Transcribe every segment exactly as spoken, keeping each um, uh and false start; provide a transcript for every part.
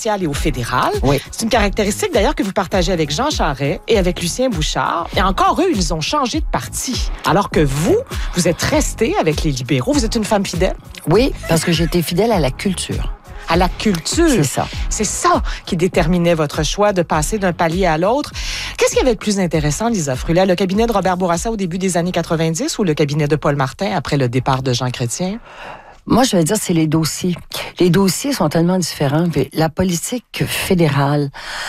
provincial et au fédéral. Oui. C'est une caractéristique d'ailleurs que vous partagez avec Jean Charest et avec Lucien Bouchard. Et encore eux, ils ont changé de parti. Alors que vous, vous êtes resté avec les libéraux. Vous êtes une femme fidèle? Oui, parce que j'étais fidèle à la culture. À la culture. C'est ça. C'est ça qui déterminait votre choix de passer d'un palier à l'autre. Qu'est-ce qu'il y avait de plus intéressant, Lisa Frulet? Le cabinet de Robert Bourassa au début des années quatre-vingt-dix ou le cabinet de Paul Martin après le départ de Jean Chrétien? Moi, je vais dire, c'est les dossiers. Les dossiers sont tellement différents. Puis la politique fédérale,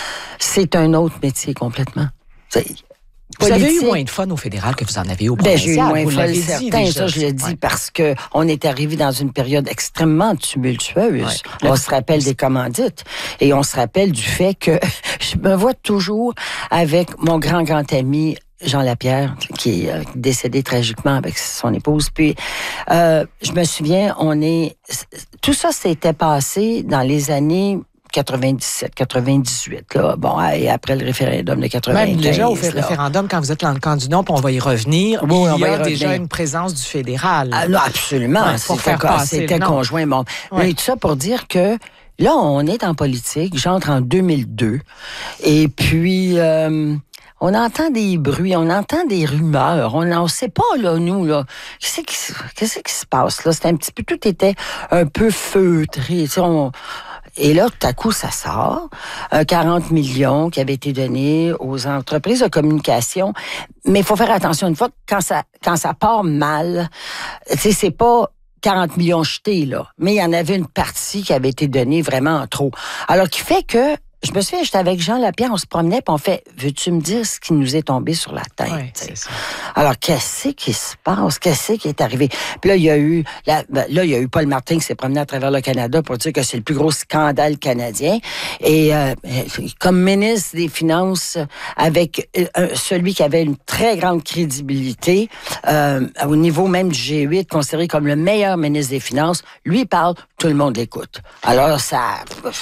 c'est un autre métier complètement. C'est... Vous Politique. avez eu moins de fun au fédéral que vous en avez au Ben, provincial. j'ai eu moins vous de fun, l'avez dit certain. déjà. Ça, je le dis Ouais. parce que on est arrivé dans une période extrêmement tumultueuse. Ouais. On se rappelle des commandites et on se rappelle du fait que je me vois toujours avec mon grand, grand ami Jean Lapierre, qui est euh, décédé tragiquement avec son épouse. Puis, euh, je me souviens, on est... Tout ça s'était passé dans les années quatre-vingt-dix-sept, quatre-vingt-dix-huit, là. Bon, et après le référendum de quatre-vingt-quinze. Même déjà au fait, là. référendum, quand vous êtes dans le camp du non, puis on va y revenir, Oui, on il y va y a déjà revenir. une présence du fédéral. Ah, non, absolument. Ouais, pour c'était faire co- passer c'était le nom. conjoint. Bon. Ouais. Mais tout ça pour dire que là, on est en politique. J'entre en deux mille deux. Et puis... Euh, on entend des bruits, on entend des rumeurs, on ne sait pas, là, nous, là, qu'est-ce qui, qu'est-ce qui se passe, là? C'était un petit peu, tout était un peu feutré, tu sais, on... Et là, tout à coup, ça sort. Euh, quarante millions qui avaient été donnés aux entreprises de communication. Mais il faut faire attention une fois, quand ça, quand ça part mal, tu sais, c'est pas quarante millions jetés, là. Mais il y en avait une partie qui avait été donnée vraiment en trop. Alors, qui fait que, je me souviens, j'étais avec Jean Lapierre, on se promenait, puis on fait, veux-tu me dire ce qui nous est tombé sur la tête? Ouais, t'sais? c'est ça. Alors, qu'est-ce qui se passe? Qu'est-ce qui est arrivé? Puis là, il y a eu, là, ben, là, il y a eu Paul Martin qui s'est promené à travers le Canada pour dire que c'est le plus gros scandale canadien. Et euh, comme ministre des Finances, avec euh, celui qui avait une très grande crédibilité, euh, au niveau même du G huit, considéré comme le meilleur ministre des Finances, lui parle, tout le monde l'écoute. Alors, ça,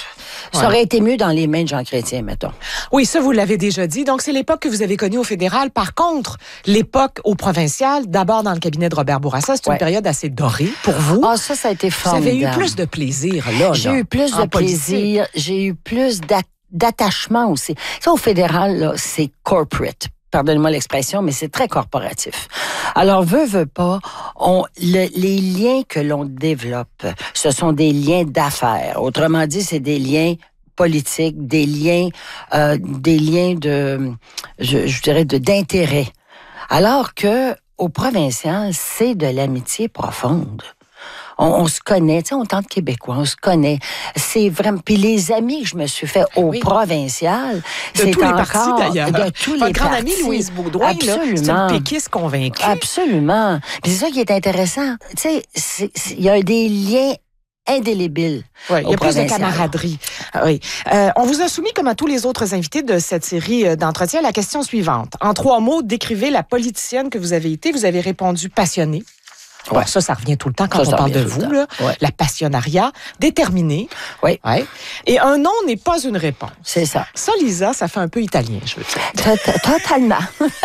ça Ouais. aurait été mieux dans les mains de Jean Chrétien, mettons. Oui, ça, vous l'avez déjà dit. Donc, c'est l'époque que vous avez connue au fédéral. Par contre, l'époque au provincial, d'abord dans le cabinet de Robert Bourassa, c'est Ouais. une période assez dorée pour vous. Ah, ça, ça a été vous formidable. avez eu plus de plaisir, là. J'ai là, eu plus en de politique. plaisir, j'ai eu plus d'a- d'attachement aussi. Ça, au fédéral, là, c'est corporate. Pardonnez-moi l'expression, mais c'est très corporatif. Alors, veut, veut pas, on, le- les liens que l'on développe, ce sont des liens d'affaires. Autrement dit, c'est des liens politiques, des liens, euh, des liens de, je, je dirais, de d'intérêt. Alors que au provincial, c'est de l'amitié profonde. On, on se connaît, tu sais, on tente québécois, on se connaît. C'est vraiment. Puis les amis que je me suis fait au Oui. provincial, De c'est tous les encore partis, d'ailleurs. de tous Votre les grande partis. amie Louise Baudouin, là, c'est Absolument. une péquiste convaincue. Absolument. Puis c'est ça qui est intéressant. Tu sais, c'est- c'est- il y a des liens indélébiles. Ouais, il y au a plus de provincial. camaraderie. Ah oui. Euh, on vous a soumis, comme à tous les autres invités de cette série euh, d'entretiens, la question suivante. En trois mots, décrivez la politicienne que vous avez été. Vous avez répondu passionnée. Bon, Ouais. ça, ça revient tout le temps quand Ça, on ça parle de revient tout vous, le là. temps. Ouais. La passionnariat, déterminée. Oui. Ouais. Et un non n'est pas une réponse. C'est ça. Ça, Lisa, ça fait un peu italien, je veux dire. Tot- Totalement.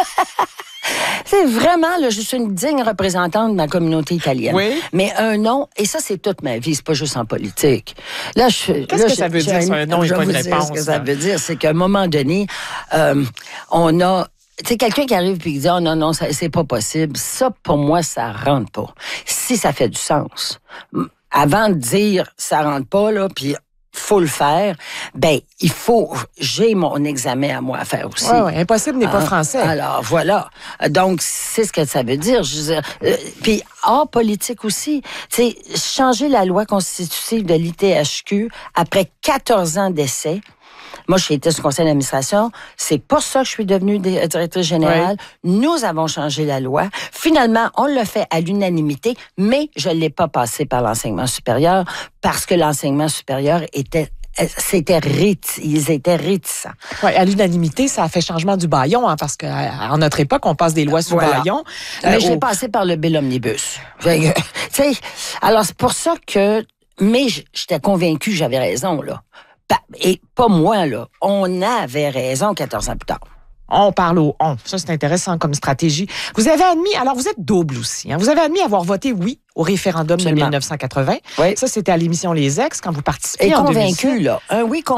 C'est vraiment, là, je suis une digne représentante de ma communauté italienne. Oui. Mais un non, et ça, c'est toute ma vie, c'est pas juste en politique. Là, je Qu'est-ce là, que je- ça veut j'ai dire, ça, un non et je pas vais une vous dire réponse, Ce que ça là? veut dire, c'est qu'à un moment donné, euh, on a... Tu sais, quelqu'un qui arrive et qui dit « Oh non, non, ça- c'est pas possible », ça, pour moi, ça rentre pas. Si ça fait du sens. Avant de dire « ça rentre pas », là, puis faut le faire, ben il faut, j'ai mon examen à moi à faire aussi. Ouais, ouais, impossible n'est pas Ah, français. Alors, voilà. Donc, c'est ce que ça veut dire. Je veux dire, euh, puis, hors politique aussi, tu sais, changer la loi constitutive de l'I T H Q après quatorze ans d'essai. Moi, j'ai été sur le conseil d'administration. C'est pour ça que je suis devenue dé- directrice générale. Nous avons changé la loi. Finalement, on l'a fait à l'unanimité, mais je ne l'ai pas passé par l'enseignement supérieur parce que l'enseignement supérieur était C'était réti- ils étaient réticents. Ouais, à l'unanimité, ça a fait changement du baillon, hein, parce qu'à notre époque, on passe des lois sous Voilà. baillon. Mais Euh, j'ai au- passé par le bill omnibus. Fait que, tu sais, alors c'est pour ça que, mais j- j'étais convaincue que j'avais raison, là. Pa- Et pas moi, là. On avait raison quatorze ans plus tard. On parle au on. Ça, c'est intéressant comme stratégie. Vous avez admis, alors vous êtes double aussi, hein, vous avez admis avoir voté oui au référendum Absolument. de mille neuf cent quatre-vingts. Oui. Ça, c'était à l'émission Les Ex, quand vous participiez Et en deux mille sept. convaincu, là. Un oui